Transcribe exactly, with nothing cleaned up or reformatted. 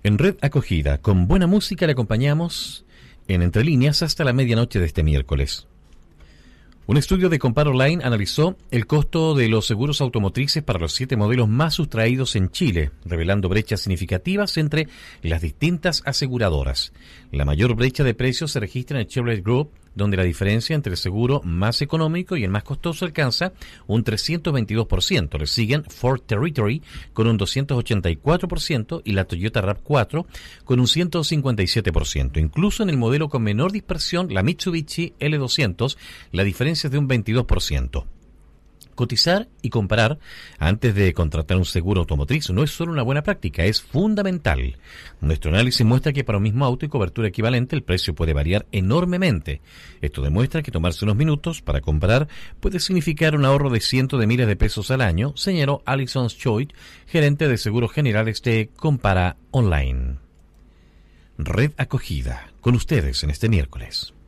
En Red Acogida, con buena música le acompañamos en Entre Líneas hasta la medianoche de este miércoles. Un estudio de Compar Online analizó el costo de los seguros automotrices para los siete modelos más sustraídos en Chile, revelando brechas significativas entre las distintas aseguradoras. La mayor brecha de precios se registra en el Chevrolet Group, donde la diferencia entre el seguro más económico y el más costoso alcanza un trescientos veintidós por ciento. Le siguen Ford Territory con un doscientos ochenta y cuatro por ciento y la Toyota RAV cuatro con un ciento cincuenta y siete por ciento. Incluso en el modelo con menor dispersión, la Mitsubishi L doscientos, la diferencia es de un veintidós por ciento. Cotizar y comparar antes de contratar un seguro automotriz no es solo una buena práctica, es fundamental. Nuestro análisis muestra que para un mismo auto y cobertura equivalente el precio puede variar enormemente. Esto demuestra que tomarse unos minutos para comparar puede significar un ahorro de cientos de miles de pesos al año, señaló Alison Choit, gerente de seguros generales de Compara Online. Red Acogida, con ustedes en este miércoles.